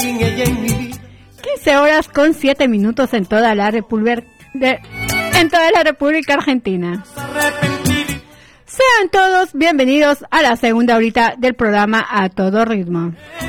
15 horas con 7 minutos en toda la República Argentina. Sean todos bienvenidos a la segunda horita del programa A Todo Ritmo.